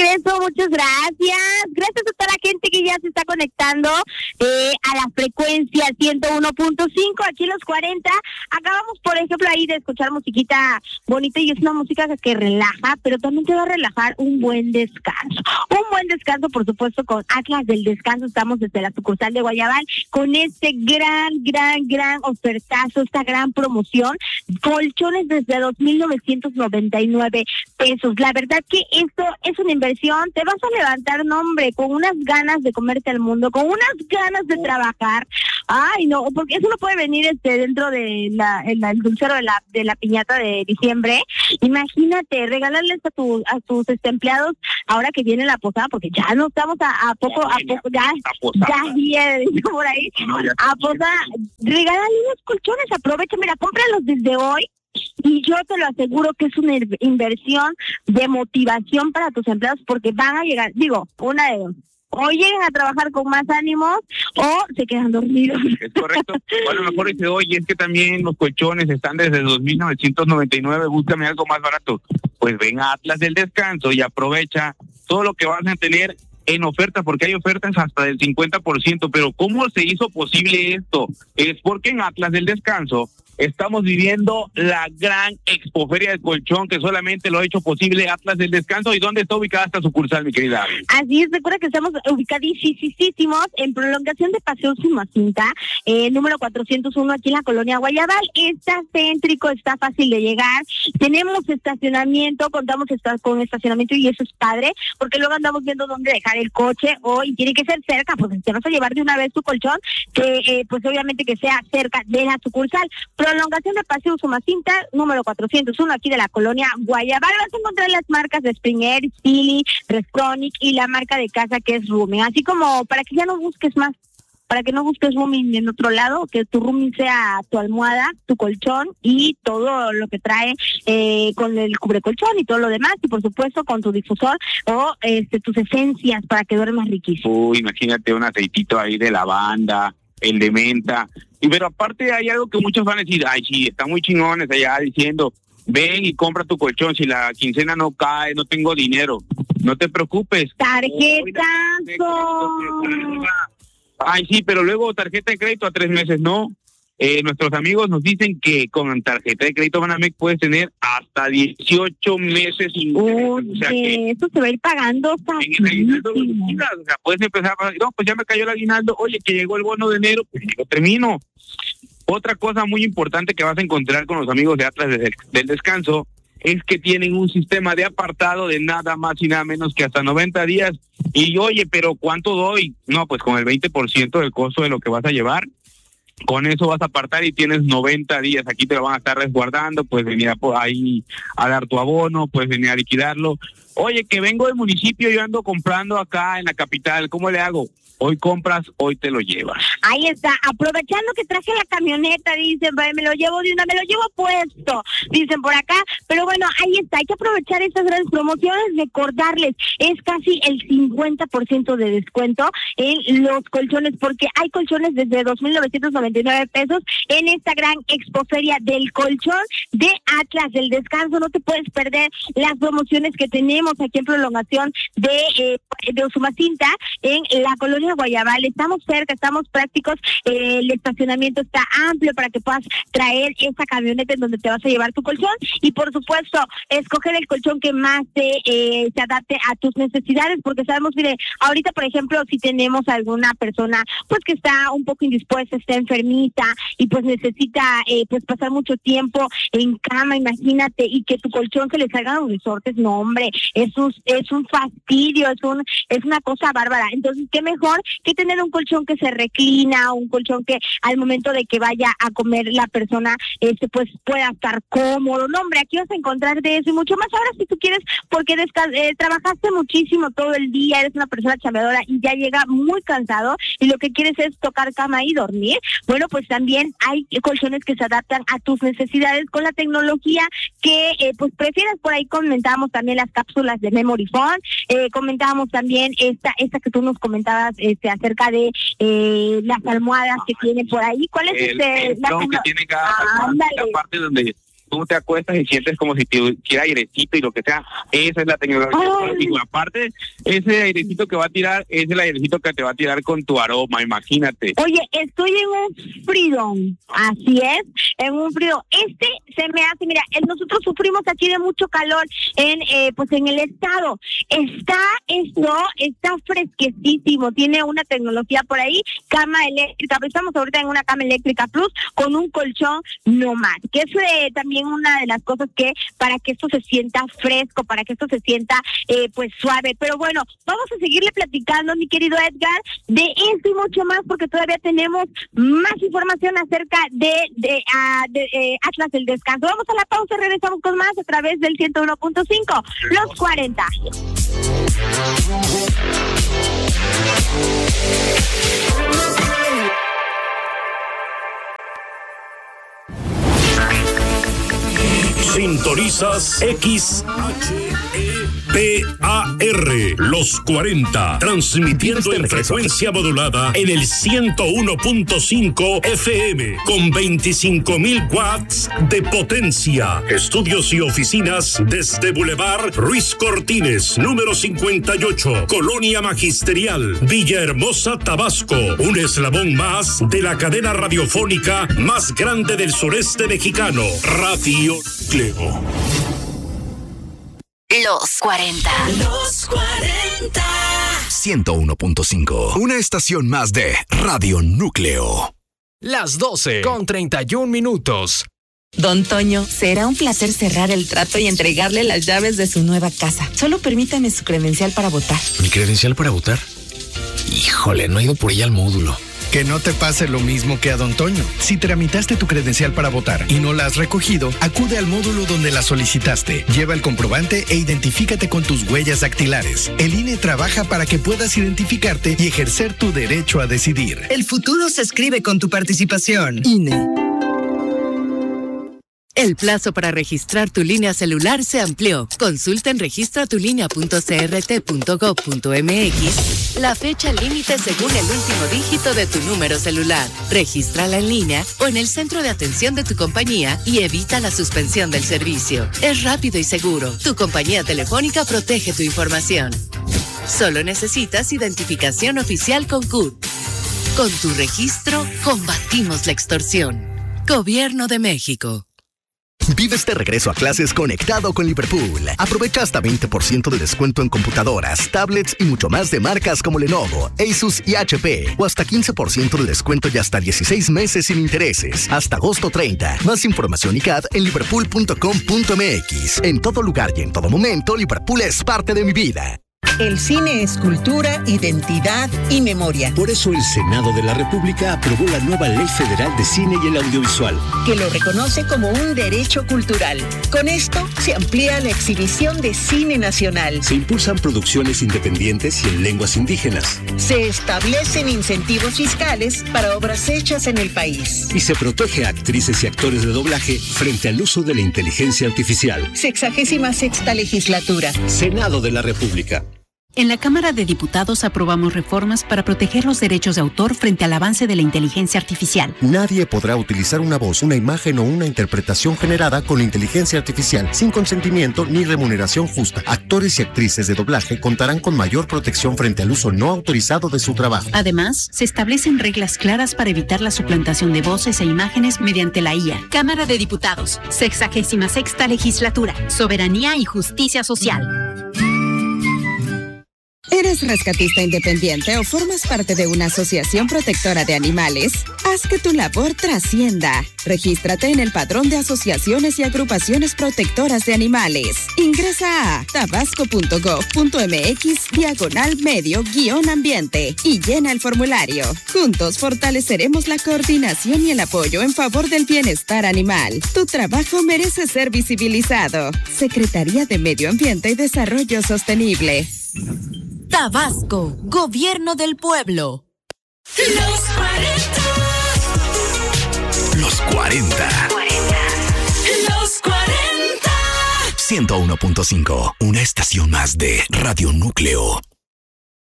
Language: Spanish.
regreso, muchas gracias. Gracias a toda la gente que ya se está conectando a la frecuencia 101.5, aquí en los 40. Acabamos, por ejemplo, ahí de escuchar musiquita bonita y es una música que relaja, pero también te va a relajar un buen descanso. Un buen descanso, por supuesto, con Atlas del Descanso. Estamos desde la sucursal de Guayabal con este gran ofertazo, esta gran promoción. Colchones desde 2,999 pesos. La verdad que esto es una inversión. Te vas a levantar, nombre, con unas ganas de comerte al mundo, con unas ganas de trabajar. Ay, no, porque eso no puede venir dentro de el dulcero de la piñata de diciembre. Imagínate, regalarles a tus empleados ahora que viene la posada, porque ya no estamos a poco, ya viene por ahí, a posada. Regálale unos colchones, aprovecha, mira, cómpralos desde hoy. Y yo te lo aseguro que es una inversión de motivación para tus empleados, porque van a llegar, una de dos: o llegan a trabajar con más ánimos o se quedan dormidos. Es correcto. Bueno, mejor dice, oye, es que también los colchones están desde 2,999, búscame algo más barato. Pues ven a Atlas del Descanso y aprovecha todo lo que vas a tener en oferta, porque hay ofertas hasta del 50%, pero ¿cómo se hizo posible esto? Es porque en Atlas del Descanso estamos viviendo la gran expoferia del colchón, que solamente lo ha hecho posible Atlas del Descanso. ¿Y dónde está ubicada esta sucursal, mi querida? Así es, recuerda que estamos ubicadísimos en prolongación de Paseo Usumacinta, número 401, aquí en la colonia Guayabal. Está céntrico, está fácil de llegar. Tenemos estacionamiento, contamos con estacionamiento, y eso es padre, porque luego andamos viendo dónde dejar el coche, y tiene que ser cerca, porque te vas a llevar de una vez tu colchón, que pues obviamente que sea cerca de la sucursal. Prolongación de Paseo Usumacinta, número 401, aquí de la colonia Guayabal. Vas a encontrar las marcas de Springer, Stili, Rescronic y la marca de casa que es Rooming. Así como para que ya no busques más, para que no busques rooming en otro lado, que tu rooming sea tu almohada, tu colchón y todo lo que trae con el cubrecolchón y todo lo demás, y por supuesto con tu difusor o tus esencias para que duermas riquísimo. Imagínate un aceitito ahí de lavanda, el de menta. Pero aparte hay algo que muchos van a decir, ay, sí, están muy chingones allá diciendo, ven y compra tu colchón, si la quincena no cae, no tengo dinero. No te preocupes. ¡Tarjetazo! Ay, sí, pero luego tarjeta de crédito a 3 meses, ¿no? Nuestros amigos nos dicen que con tarjeta de crédito Banamex puedes tener hasta 18 meses sin o sea que eso se va a ir pagando en el aguinaldo, o sea, puedes empezar a, no, pues ya me cayó el aguinaldo, oye, que llegó el bono de enero, pues lo termino. Otra cosa muy importante que vas a encontrar con los amigos de Atlas del Descanso es que tienen un sistema de apartado de nada más y nada menos que hasta 90 días. Y oye, pero ¿cuánto doy? No, pues con el 20% del costo de lo que vas a llevar. Con eso vas a apartar y tienes 90 días. Aquí te lo van a estar resguardando, puedes venir ahí a dar tu abono, puedes venir a liquidarlo. Oye, que vengo del municipio, yo ando comprando acá en la capital, ¿cómo le hago? Hoy compras, hoy te lo llevas. Ahí está, aprovechando que traje la camioneta, dicen, me lo llevo puesto, dicen por acá, pero bueno, ahí está, hay que aprovechar estas grandes promociones, recordarles, es casi el 50% de descuento en los colchones, porque hay colchones desde 2,999 pesos en esta gran expoferia del colchón de Atlas del Descanso. No te puedes perder las promociones que tenemos aquí en prolongación de Usumacinta, en la colonia Guayabal. Estamos cerca, estamos prácticos, el estacionamiento está amplio para que puedas traer esa camioneta en donde te vas a llevar tu colchón, y por supuesto escoger el colchón que más se adapte a tus necesidades, porque sabemos, mire, ahorita por ejemplo, si tenemos alguna persona pues que está un poco indispuesta, está enfermita y pues necesita pues pasar mucho tiempo en cama, imagínate, y que tu colchón se le salgan los resortes, no hombre, es un fastidio, es una cosa bárbara. Entonces, qué mejor que tener un colchón que se reclina, un colchón que al momento de que vaya a comer la persona, pues pueda estar cómodo. No, hombre, aquí vas a encontrar de eso y mucho más. Ahora, si tú quieres, porque trabajaste muchísimo todo el día, eres una persona chambeadora y ya llega muy cansado y lo que quieres es tocar cama y dormir, bueno, pues también hay colchones que se adaptan a tus necesidades con la tecnología que pues prefieras. Por ahí comentábamos también las cápsulas de Memory Foam, comentábamos también esta que tú nos comentabas acerca de las almohadas que tiene por ahí. ¿Cuál es la que tiene cada parte tú te acuestas y sientes como si te quiera airecito y lo que sea. Esa es la tecnología. Digo, aparte, ese airecito que va a tirar es el airecito que te va a tirar con tu aroma, imagínate. Oye, estoy en un frío, así es, en un frío. Se me hace, mira, nosotros sufrimos aquí de mucho calor en el estado. Está fresquecísimo, tiene una tecnología por ahí, cama eléctrica, pero estamos ahorita en una cama eléctrica plus con un colchón no más, que es también una de las cosas que para que esto se sienta fresco, para que esto se sienta suave. Pero bueno, vamos a seguirle platicando, mi querido Edgar, de esto y mucho más, porque todavía tenemos más información acerca de Atlas del Descanso. Vamos a la pausa, regresamos con más a través del 101.5, los 40. Sintonizas XHEPAR, los 40, transmitiendo en frecuencia modulada en el 101.5 FM, con 25,000 watts de potencia. Estudios y oficinas desde Boulevard Ruiz Cortines, número 58, Colonia Magisterial, Villahermosa, Tabasco. Un eslabón más de la cadena radiofónica más grande del sureste mexicano, Radio Núcleo. Los 40. Los 40. 101.5. Una estación más de Radio Núcleo. Las 12:31. Don Toño, será un placer cerrar el trato y entregarle las llaves de su nueva casa. Solo permítame su credencial para votar. ¿Mi credencial para votar? Híjole, no he ido por ella al módulo. Que no te pase lo mismo que a Don Toño. Si tramitaste tu credencial para votar y no la has recogido, acude al módulo donde la solicitaste. Lleva el comprobante e identifícate con tus huellas dactilares. El INE trabaja para que puedas identificarte y ejercer tu derecho a decidir. El futuro se escribe con tu participación. INE. El plazo para registrar tu línea celular se amplió. Consulta en registratulinea.crt.gov.mx la fecha límite según el último dígito de tu número celular. Regístrala en línea o en el centro de atención de tu compañía y evita la suspensión del servicio. Es rápido y seguro. Tu compañía telefónica protege tu información. Solo necesitas identificación oficial con CUT. Con tu registro, combatimos la extorsión. Gobierno de México. Vive este regreso a clases conectado con Liverpool. Aprovecha hasta 20% de descuento en computadoras, tablets y mucho más de marcas como Lenovo, Asus y HP. O hasta 15% de descuento y hasta 16 meses sin intereses. Hasta agosto 30. Más información y CAD en liverpool.com.mx. En todo lugar y en todo momento, Liverpool es parte de mi vida. El cine es cultura, identidad y memoria. Por eso el Senado de la República aprobó la nueva Ley Federal de Cine y el Audiovisual, que lo reconoce como un derecho cultural. Con esto se amplía la exhibición de cine nacional. Se impulsan producciones independientes y en lenguas indígenas. Se establecen incentivos fiscales para obras hechas en el país. Y se protege a actrices y actores de doblaje frente al uso de la inteligencia artificial. 66ª legislatura. Senado de la República. En la Cámara de Diputados aprobamos reformas para proteger los derechos de autor frente al avance de la inteligencia artificial. Nadie podrá utilizar una voz, una imagen o una interpretación generada con inteligencia artificial sin consentimiento ni remuneración justa. Actores y actrices de doblaje contarán con mayor protección frente al uso no autorizado de su trabajo. Además, se establecen reglas claras para evitar la suplantación de voces e imágenes mediante la IA. Cámara de Diputados, 66ª legislatura, soberanía y justicia social. ¿Eres rescatista independiente o formas parte de una asociación protectora de animales? Haz que tu labor trascienda. Regístrate en el Padrón de Asociaciones y Agrupaciones Protectoras de Animales. Ingresa a tabasco.gov.mx/medio-ambiente y llena el formulario. Juntos fortaleceremos la coordinación y el apoyo en favor del bienestar animal. Tu trabajo merece ser visibilizado. Secretaría de Medio Ambiente y Desarrollo Sostenible. Tabasco, Gobierno del Pueblo. Los 40. Los 40. Los 40. 101.5. Una estación más de Radio Núcleo.